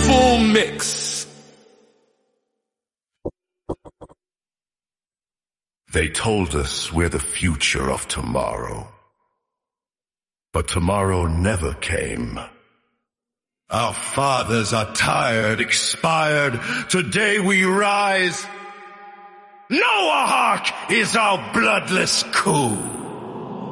full mix. They told us we're the future of tomorrow. But tomorrow never came. Our fathers are tired, expired. Today we rise. Noahawk is our bloodless coup.